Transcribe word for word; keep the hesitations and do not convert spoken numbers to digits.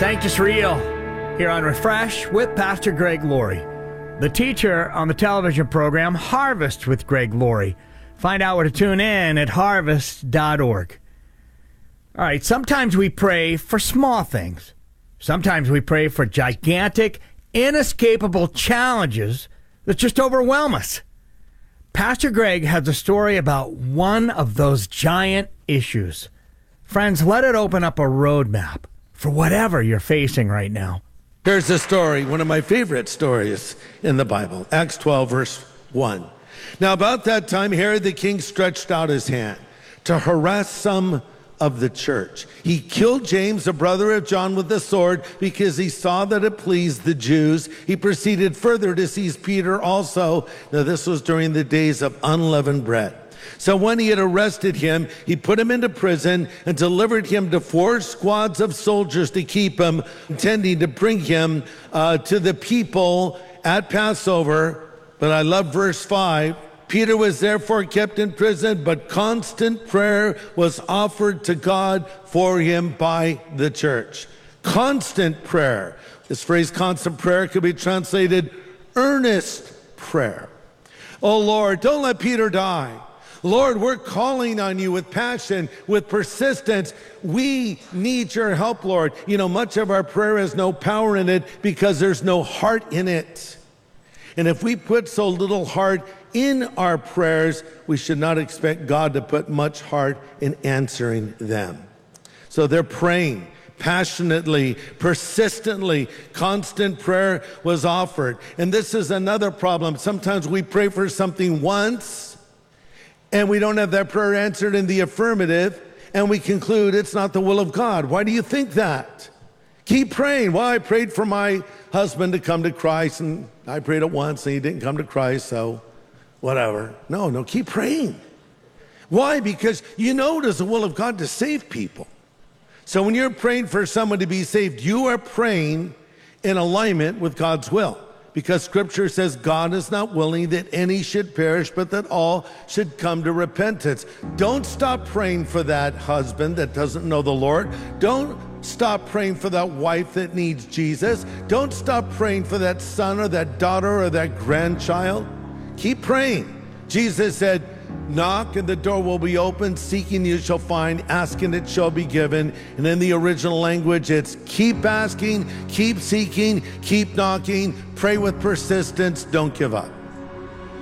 Sanctus Real, here on Refresh with Pastor Greg Laurie, the teacher on the television program Harvest with Greg Laurie. Find out where to tune in at harvest dot org. All right, sometimes we pray for small things. Sometimes we pray for gigantic, inescapable challenges that just overwhelm us. Pastor Greg has a story about one of those giant issues. Friends, let it open up a roadmap for whatever you're facing right now. Here's a story, one of my favorite stories in the Bible, Acts twelve, verse one. Now, about that time, Herod the king stretched out his hand to harass some of the church. He killed James, a brother of John, with the sword because he saw that it pleased the Jews. He proceeded further to seize Peter also. Now, this was during the days of unleavened bread. So when he had arrested him, he put him into prison and delivered him to four squads of soldiers to keep him, intending to bring him uh, to the people at Passover. But I love verse five. Peter was therefore kept in prison, but constant prayer was offered to God for him by the church. Constant prayer. This phrase, constant prayer, could be translated earnest prayer. Oh Lord, don't let Peter die. Lord, we're calling on you with passion, with persistence. We need your help, Lord. You know, much of our prayer has no power in it because there's no heart in it. And if we put so little heart in our prayers, we should not expect God to put much heart in answering them. So they're praying passionately, persistently. Constant prayer was offered. And this is another problem. Sometimes we pray for something once, and we don't have that prayer answered in the affirmative, and we conclude it's not the will of God. Why do you think that? Keep praying. Well, I prayed for my husband to come to Christ, and I prayed it once, and he didn't come to Christ, so whatever. No, no, keep praying. Why? Because you know it is the will of God to save people. So when you're praying for someone to be saved, you are praying in alignment with God's will. Because Scripture says God is not willing that any should perish, but that all should come to repentance. Don't stop praying for that husband that doesn't know the Lord. Don't stop praying for that wife that needs Jesus. Don't stop praying for that son or that daughter or that grandchild. Keep praying. Jesus said, knock and the door will be opened, seeking you shall find, asking it shall be given. And in the original language, it's keep asking, keep seeking, keep knocking, pray with persistence, don't give up.